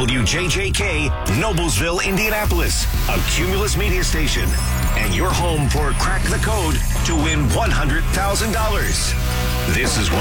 WJJK, Noblesville, Indianapolis, a Cumulus media station, and your home for Crack the Code to win $100,000. This is